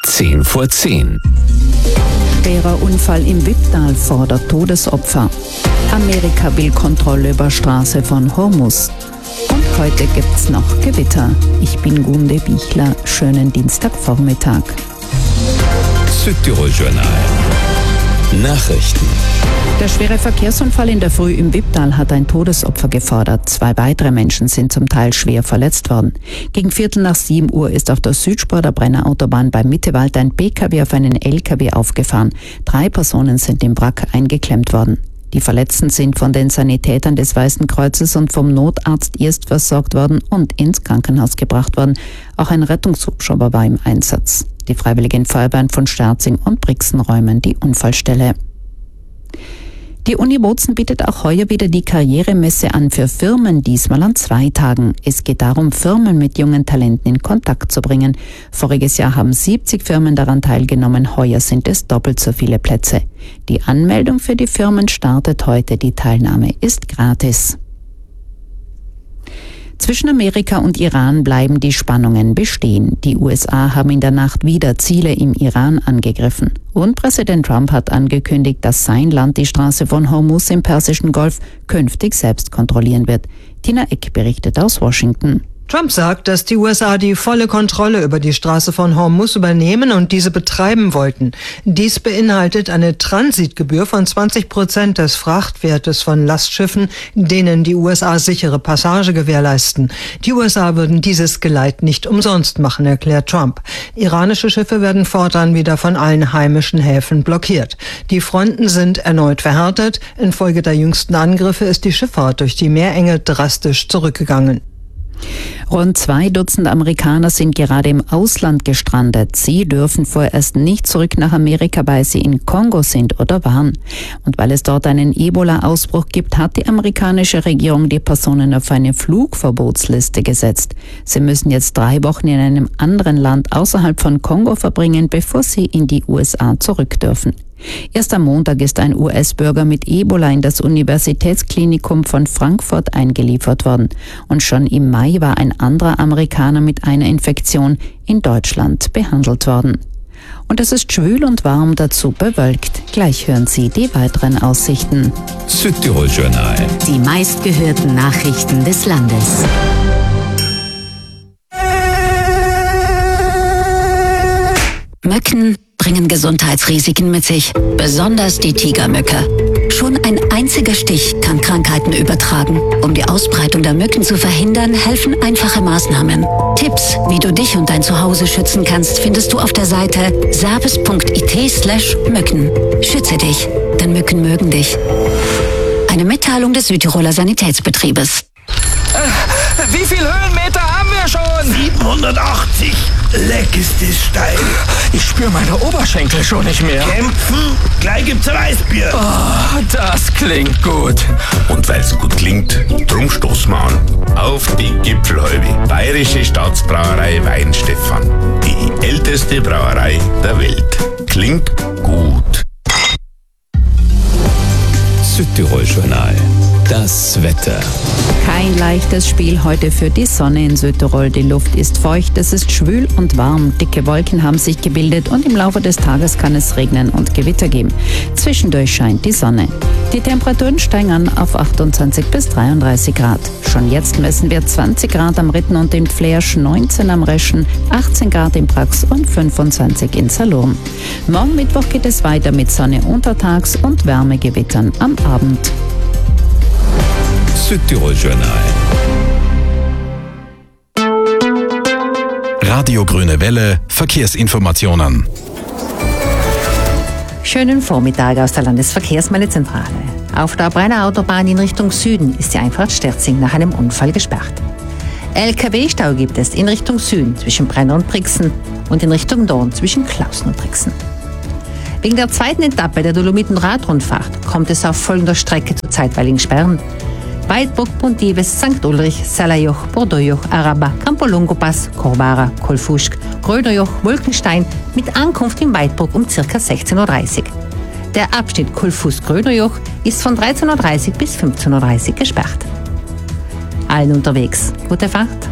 10:10. Schwerer Unfall im Wipptal fordert Todesopfer. Amerika will Kontrolle über Straße von Hormuz. Und heute gibt's noch Gewitter. Ich bin Gunde Bichler. Schönen Dienstagvormittag. Südtirol Journal. Nachrichten. Der schwere Verkehrsunfall in der Früh im Wipptal hat ein Todesopfer gefordert. 2 weitere Menschen sind zum Teil schwer verletzt worden. Gegen 6:15 Uhr ist auf der Südspur der Brennerautobahn bei Mittewald ein PKW auf einen LKW aufgefahren. 3 Personen sind im Wrack eingeklemmt worden. Die Verletzten sind von den Sanitätern des Weißen Kreuzes und vom Notarzt erst versorgt worden und ins Krankenhaus gebracht worden. Auch ein Rettungshubschrauber war im Einsatz. Die Freiwilligen Feuerwehren von Sterzing und Brixen räumen die Unfallstelle. Die Uni Bozen bietet auch heuer wieder die Karrieremesse an für Firmen, diesmal an 2 Tagen. Es geht darum, Firmen mit jungen Talenten in Kontakt zu bringen. Voriges Jahr haben 70 Firmen daran teilgenommen, heuer sind es doppelt so viele Plätze. Die Anmeldung für die Firmen startet heute, die Teilnahme ist gratis. Zwischen Amerika und Iran bleiben die Spannungen bestehen. Die USA haben in der Nacht wieder Ziele im Iran angegriffen. Und Präsident Trump hat angekündigt, dass sein Land die Straße von Hormuz im Persischen Golf künftig selbst kontrollieren wird. Tina Eck berichtet aus Washington. Trump sagt, dass die USA die volle Kontrolle über die Straße von Hormuz übernehmen und diese betreiben wollten. Dies beinhaltet eine Transitgebühr von 20% des Frachtwertes von Lastschiffen, denen die USA sichere Passage gewährleisten. Die USA würden dieses Geleit nicht umsonst machen, erklärt Trump. Iranische Schiffe werden fortan wieder von allen heimischen Häfen blockiert. Die Fronten sind erneut verhärtet. Infolge der jüngsten Angriffe ist die Schifffahrt durch die Meerenge drastisch zurückgegangen. Rund 2 Dutzend Amerikaner sind gerade im Ausland gestrandet. Sie dürfen vorerst nicht zurück nach Amerika, weil sie in Kongo sind oder waren. Und weil es dort einen Ebola-Ausbruch gibt, hat die amerikanische Regierung die Personen auf eine Flugverbotsliste gesetzt. Sie müssen jetzt 3 Wochen in einem anderen Land außerhalb von Kongo verbringen, bevor sie in die USA zurück dürfen. Erst am Montag ist ein US-Bürger mit Ebola in das Universitätsklinikum von Frankfurt eingeliefert worden. Und schon im Mai war ein anderer Amerikaner mit einer Infektion in Deutschland behandelt worden. Und es ist schwül und warm, dazu bewölkt. Gleich hören Sie die weiteren Aussichten. Südtirol Journal. Die meistgehörten Nachrichten des Landes. Mücken bringen Gesundheitsrisiken mit sich, besonders die Tigermücke. Schon ein einziger Stich kann Krankheiten übertragen. Um die Ausbreitung der Mücken zu verhindern, helfen einfache Maßnahmen. Tipps, wie du dich und dein Zuhause schützen kannst, findest du auf der Seite service.it/Mücken. Schütze dich, denn Mücken mögen dich. Eine Mitteilung des Südtiroler Sanitätsbetriebes. Wie viel Höhenmeter haben wir schon? 780. Leck ist das steil. Ich spüre meine Oberschenkel schon nicht mehr. Kämpfen? Gleich gibt's ein Weißbier. Oh, das klingt gut. Und weil's gut klingt, drum stoßen wir an. Auf die Gipfelhalbe. Bayerische Staatsbrauerei Weinstefan. Die älteste Brauerei der Welt. Klingt gut. Südtirol Journal. Das Wetter. Kein leichtes Spiel heute für die Sonne in Südtirol. Die Luft ist feucht, es ist schwül und warm. Dicke Wolken haben sich gebildet und im Laufe des Tages kann es regnen und Gewitter geben. Zwischendurch scheint die Sonne. Die Temperaturen steigen an auf 28 bis 33 Grad. Schon jetzt messen wir 20 Grad am Ritten und in Flersch, 19 am Reschen, 18 Grad in Prax und 25 in Salurn. Morgen Mittwoch geht es weiter mit Sonne untertags und Wärmegewittern am Abend. Südtirol Journal. Radio Grüne Welle, Verkehrsinformationen. Schönen Vormittag aus der Landesverkehrsmeldezentrale. Auf der Brennerautobahn in Richtung Süden ist die Einfahrt Sterzing nach einem Unfall gesperrt. LKW-Stau gibt es in Richtung Süden zwischen Brenner und Brixen und in Richtung Norden zwischen Klausen und Brixen. Wegen der zweiten Etappe der Dolomiten-Radrundfahrt kommt es auf folgender Strecke zu zeitweiligen Sperren. Weidbruck, Pontives, St. Ulrich, Salajoch, Bordeaujoch, Araba, Campolongo-Pass, Corvara, Kolfuschk, Gröderjoch, Wolkenstein mit Ankunft in Weidbruck um ca. 16:30 Uhr. Der Abschnitt Kolfuß-Gröderjoch ist von 13:30 Uhr bis 15:30 Uhr gesperrt. Allen unterwegs, gute Fahrt!